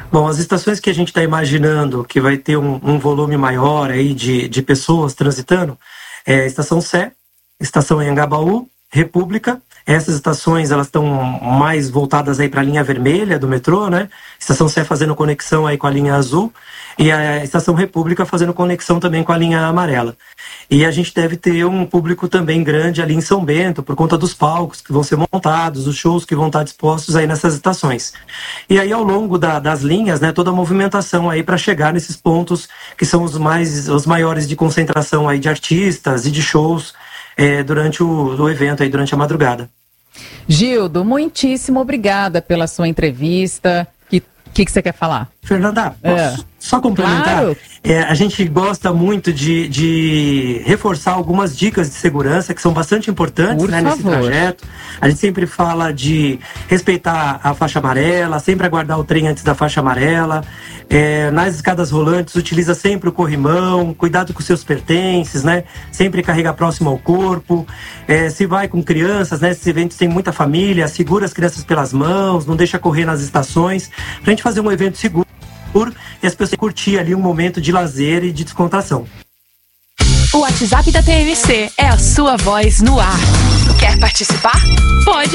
Bom, as estações que a gente está imaginando que vai ter um volume maior aí de pessoas transitando é a Estação Sé, Estação Anhangabaú, República. Essas estações elas estão mais voltadas aí para a linha vermelha do metrô, né? Estação Sé fazendo conexão aí com a linha azul e a Estação República fazendo conexão também com a linha amarela. E a gente deve ter um público também grande ali em São Bento, por conta dos palcos que vão ser montados, os shows que vão estar dispostos aí nessas estações. E aí, ao longo das linhas, né, toda a movimentação aí para chegar nesses pontos que são os maiores de concentração aí de artistas e de shows durante o evento, aí, durante a madrugada. Gildo, muitíssimo obrigada pela sua entrevista. O que você quer falar? Fernanda, posso só complementar? Claro. A gente gosta muito de reforçar algumas dicas de segurança que são bastante importantes, né, nesse trajeto. A gente sempre fala de respeitar a faixa amarela, sempre aguardar o trem antes da faixa amarela. Nas escadas rolantes, utiliza sempre o corrimão, cuidado com seus pertences, né? Sempre carregar próximo ao corpo. Se vai com crianças, né? Esses eventos tem muita família, segura as crianças pelas mãos, não deixa correr nas estações, pra gente fazer um evento seguro e as pessoas curtir ali um momento de lazer e de descontração. O WhatsApp da TMC é a sua voz no ar. Quer participar? Pode